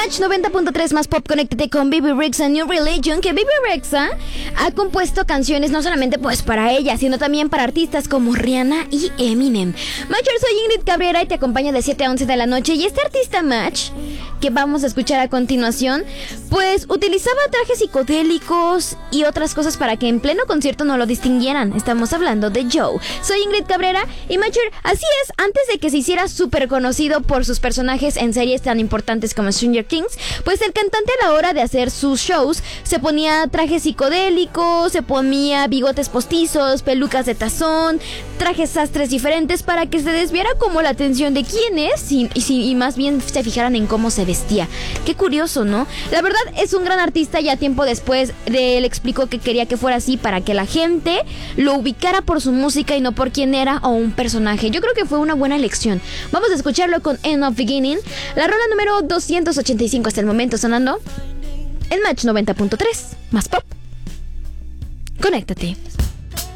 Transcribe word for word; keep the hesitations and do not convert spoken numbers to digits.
Match noventa punto tres más pop, conéctate con Bebe Rexha New Religion, que Bebe Rexha ha compuesto canciones no solamente pues para ella, sino también para artistas como Rihanna y Eminem. Matcher, soy Ingrid Cabrera y te acompaño de siete a once de la noche. Y este artista Match, que vamos a escuchar a continuación, pues utilizaba trajes psicodélicos y otras cosas para que en pleno concierto no lo distinguieran. Estamos hablando de Joe. Soy Ingrid Cabrera y Matcher, así es, antes de que se hiciera súper conocido por sus personajes en series tan importantes como Stranger Things, pues el cantante a la hora de hacer sus shows se ponía trajes psicodélicos, se ponía bigotes postizos, pelucas de tazón, trajes sastres diferentes para que se desviara como la atención de quién es y, y, y más bien se fijaran en cómo se vestía. Qué curioso, ¿no? La verdad es un gran artista. Ya tiempo después de él explicó que quería que fuera así para que la gente lo ubicara por su música y no por quién era o un personaje. Yo creo que fue una buena elección. Vamos a escucharlo con End of Beginning, la rola número doscientos ochenta y cinco hasta el momento sonando en Match noventa punto tres más pop. Conéctate.